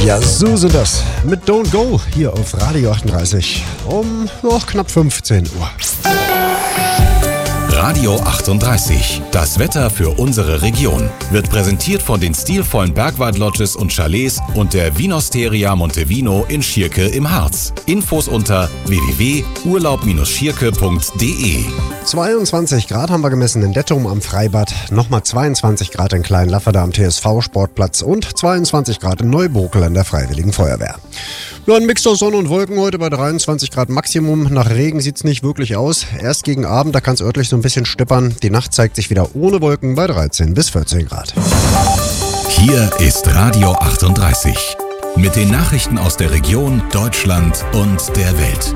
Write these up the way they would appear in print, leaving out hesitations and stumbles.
Ja, so sind das. Mit Don't Go hier auf Radio 38 um knapp 15 Uhr. Radio 38, das Wetter für unsere Region, wird präsentiert von den stilvollen Bergwald-Lodges und Chalets und der Vinosteria Montevino in Schierke im Harz. Infos unter www.urlaub-schierke.de. 22 Grad haben wir gemessen in Dettum am Freibad, nochmal 22 Grad in Kleinlafferda am TSV-Sportplatz und 22 Grad in Neubokel an der Freiwilligen Feuerwehr. Ja, ein Mix aus Sonne und Wolken heute bei 23 Grad Maximum. Nach Regen sieht's nicht wirklich aus. Erst gegen Abend, da kann es örtlich so ein bisschen stippern. Die Nacht zeigt sich wieder ohne Wolken bei 13 bis 14 Grad. Hier ist Radio 38 mit den Nachrichten aus der Region, Deutschland und der Welt.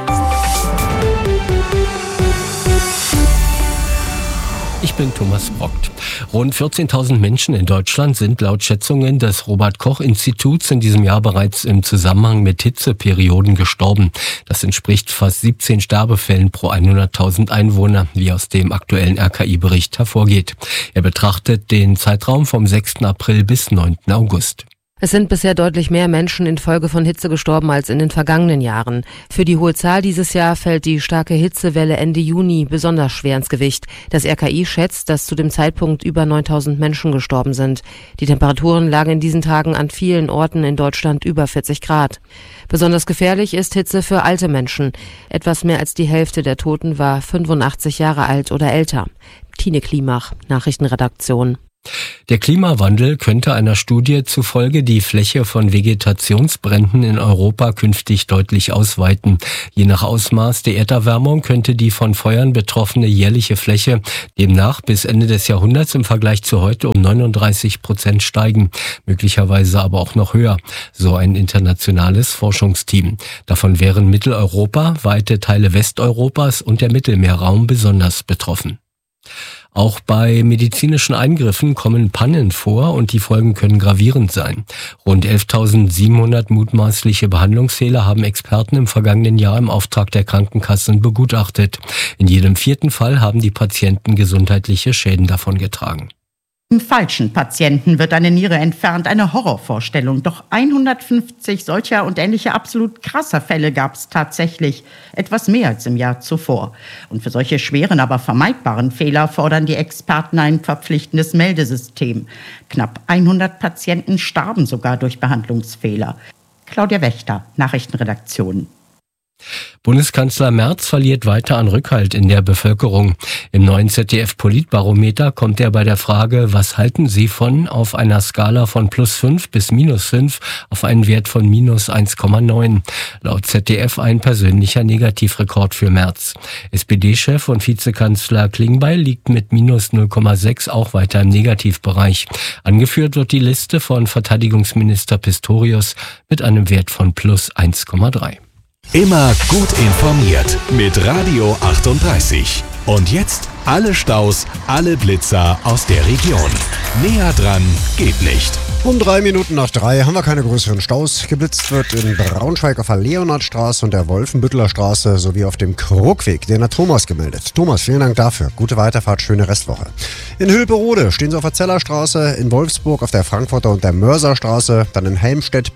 Ich bin Thomas Brockt. Rund 14.000 Menschen in Deutschland sind laut Schätzungen des Robert-Koch-Instituts in diesem Jahr bereits im Zusammenhang mit Hitzeperioden gestorben. Das entspricht fast 17 Sterbefällen pro 100.000 Einwohner, wie aus dem aktuellen RKI-Bericht hervorgeht. Er betrachtet den Zeitraum vom 6. April bis 9. August. Es sind bisher deutlich mehr Menschen infolge von Hitze gestorben als in den vergangenen Jahren. Für die hohe Zahl dieses Jahr fällt die starke Hitzewelle Ende Juni besonders schwer ins Gewicht. Das RKI schätzt, dass zu dem Zeitpunkt über 9.000 Menschen gestorben sind. Die Temperaturen lagen in diesen Tagen an vielen Orten in Deutschland über 40 Grad. Besonders gefährlich ist Hitze für alte Menschen. Etwas mehr als die Hälfte der Toten war 85 Jahre alt oder älter. Tine Klimach, Nachrichtenredaktion. Der Klimawandel könnte einer Studie zufolge die Fläche von Vegetationsbränden in Europa künftig deutlich ausweiten. Je nach Ausmaß der Erderwärmung könnte die von Feuern betroffene jährliche Fläche demnach bis Ende des Jahrhunderts im Vergleich zu heute um 39% steigen, möglicherweise aber auch noch höher, so ein internationales Forschungsteam. Davon wären Mitteleuropa, weite Teile Westeuropas und der Mittelmeerraum besonders betroffen. Auch bei medizinischen Eingriffen kommen Pannen vor und die Folgen können gravierend sein. Rund 11.700 mutmaßliche Behandlungsfehler haben Experten im vergangenen Jahr im Auftrag der Krankenkassen begutachtet. In jedem 4. Fall haben die Patienten gesundheitliche Schäden davongetragen. Im falschen Patienten wird eine Niere entfernt, eine Horrorvorstellung. Doch 150 solcher und ähnlicher absolut krasser Fälle gab es tatsächlich. Etwas mehr als im Jahr zuvor. Und für solche schweren, aber vermeidbaren Fehler fordern die Experten ein verpflichtendes Meldesystem. Knapp 100 Patienten starben sogar durch Behandlungsfehler. Claudia Wächter, Nachrichtenredaktion. Bundeskanzler Merz verliert weiter an Rückhalt in der Bevölkerung. Im neuen ZDF-Politbarometer kommt er bei der Frage, was halten Sie von, auf einer Skala von +5 bis -5 auf einen Wert von -1,9. Laut ZDF ein persönlicher Negativrekord für Merz. SPD-Chef und Vizekanzler Klingbeil liegt mit -0,6 auch weiter im Negativbereich. Angeführt wird die Liste von Verteidigungsminister Pistorius mit einem Wert von +1,3. Immer gut informiert mit Radio 38. Und jetzt alle Staus, alle Blitzer aus der Region. Näher dran geht nicht. Um 3 Minuten nach 3 haben wir keine größeren Staus. Geblitzt wird in Braunschweig auf der Leonhardstraße und der Wolfenbütteler Straße sowie auf dem Krugweg. Den hat Thomas gemeldet. Thomas, vielen Dank dafür. Gute Weiterfahrt, schöne Restwoche. In Hülperode stehen sie auf der Zellerstraße, in Wolfsburg auf der Frankfurter und der Mörserstraße, dann in Helmstedt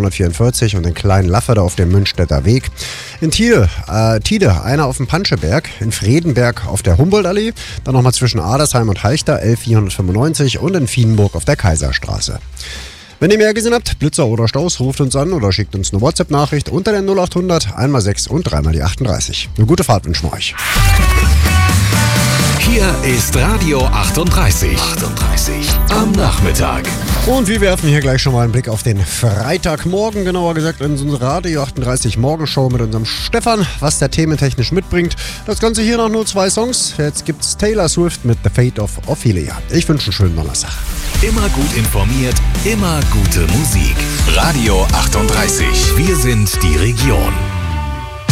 B244 und in Kleinlafferda auf dem Münchstädter Weg. In Tide einer auf dem Panscheberg, in Fredenberg auf der Humboldtallee, dann nochmal zwischen Adersheim und Halchter L495 und in Vienburg auf der Kaiserstraße. Wenn ihr mehr gesehen habt, Blitzer oder Staus, ruft uns an oder schickt uns eine WhatsApp-Nachricht unter der 0800 1x6 und 3x38. Eine gute Fahrt wünschen wir euch. Hier ist Radio 38 am Nachmittag. Und wir werfen hier gleich schon mal einen Blick auf den Freitagmorgen, genauer gesagt in unsere Radio 38 Morgenshow mit unserem Stefan, was der thementechnisch mitbringt. Das Ganze hier nach nur 2 Songs. Jetzt gibt's Taylor Swift mit The Fate of Ophelia. Ich wünsche einen schönen Donnerstag. Immer gut informiert, immer gute Musik. Radio 38. Wir sind die Region.